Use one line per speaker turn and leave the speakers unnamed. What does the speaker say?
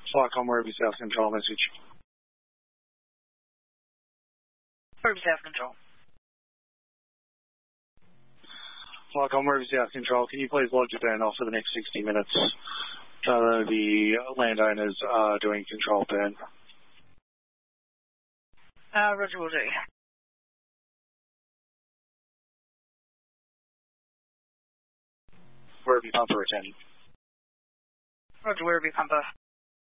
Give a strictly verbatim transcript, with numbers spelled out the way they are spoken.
Flycom Werribee South Control message.
Werribee South Control.
Flycom Werribee South Control, can you please lodge a burn off for the next sixty minutes? Uh, the landowners are doing control burn.
Uh, Roger, will do.
Werribee Pumper attending.
Roger, Werribee Pumper.